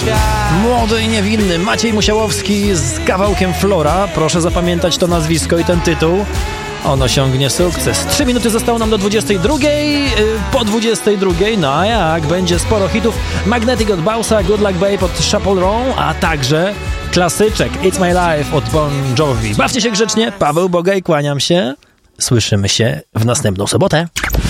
Młody i niewinny Maciej Musiałowski z kawałkiem Flora. Proszę zapamiętać to nazwisko i ten tytuł. On osiągnie sukces. 3 minuty zostało nam do 22. Po 22, no a jak? Będzie sporo hitów. Magnetic od Bausa, Good Luck Babe od Chappell Roan, a także klasyczek It's My Life od Bon Jovi. Bawcie się grzecznie. Paweł Bogaj, kłaniam się. Słyszymy się w następną sobotę.